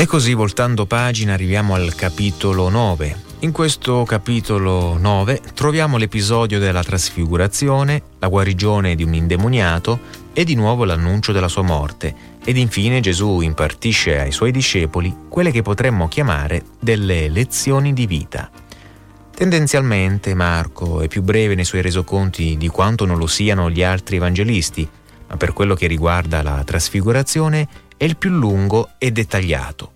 così, voltando pagina, arriviamo al capitolo 9. In questo capitolo 9 troviamo l'episodio della trasfigurazione, la guarigione di un indemoniato e di nuovo l'annuncio della sua morte. Ed infine Gesù impartisce ai suoi discepoli quelle che potremmo chiamare delle lezioni di vita. Tendenzialmente Marco è più breve nei suoi resoconti di quanto non lo siano gli altri evangelisti, ma per quello che riguarda la trasfigurazione è il più lungo e dettagliato.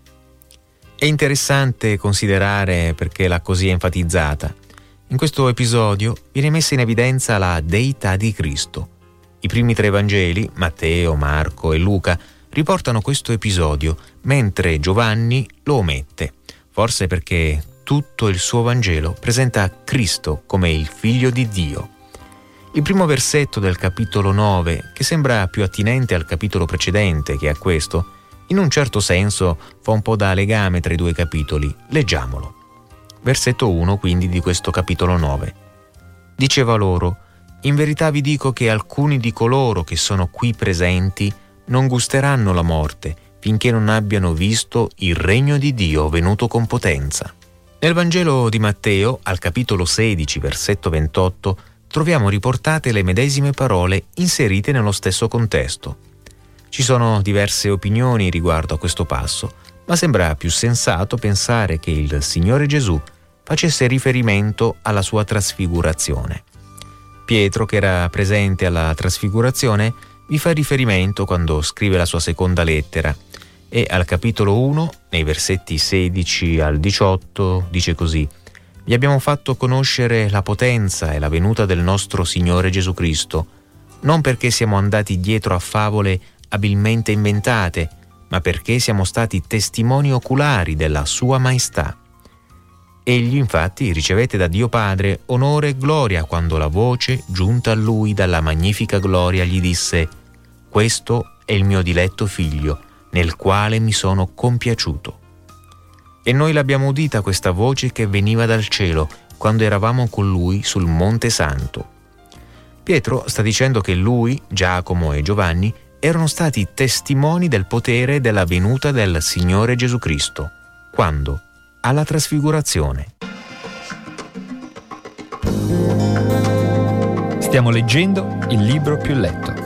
È interessante considerare perché l'ha così enfatizzata. In questo episodio viene messa in evidenza la deità di Cristo. I primi 3 Vangeli, Matteo, Marco e Luca, riportano questo episodio, mentre Giovanni lo omette, forse perché tutto il suo Vangelo presenta Cristo come il Figlio di Dio. Il primo versetto del capitolo 9, che sembra più attinente al capitolo precedente che a questo, in un certo senso fa un po' da legame tra i 2 capitoli. Leggiamolo. Versetto 1 quindi di questo capitolo 9. Diceva loro: in verità vi dico che alcuni di coloro che sono qui presenti non gusteranno la morte finché non abbiano visto il regno di Dio venuto con potenza. Nel Vangelo di Matteo, al capitolo 16, versetto 28, troviamo riportate le medesime parole inserite nello stesso contesto. Ci sono diverse opinioni riguardo a questo passo, ma sembra più sensato pensare che il Signore Gesù facesse riferimento alla sua trasfigurazione. Pietro, che era presente alla trasfigurazione, vi fa riferimento quando scrive la sua seconda lettera e al capitolo 1, nei versetti 16 al 18, dice così: vi abbiamo fatto conoscere la potenza e la venuta del nostro Signore Gesù Cristo, non perché siamo andati dietro a favole abilmente inventate, ma perché siamo stati testimoni oculari della sua maestà. Egli infatti ricevette da Dio Padre onore e gloria quando la voce, giunta a lui dalla magnifica gloria, gli disse: questo è il mio diletto figlio, nel quale mi sono compiaciuto. E noi l'abbiamo udita questa voce che veniva dal cielo quando eravamo con lui sul Monte Santo. Pietro sta dicendo che lui, Giacomo e Giovanni erano stati testimoni del potere e della venuta del Signore Gesù Cristo. Quando? Alla trasfigurazione. Stiamo leggendo il libro più letto.